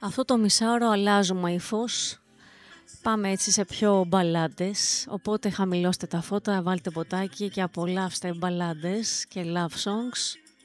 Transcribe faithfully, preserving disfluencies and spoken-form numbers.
Αυτό το μισάωρο αλλάζουμε ύφος. Πάμε έτσι σε πιο μπαλάντες. Οπότε χαμηλώστε τα φώτα, βάλτε ποτάκι και απολαύστε μπαλάντες και love songs.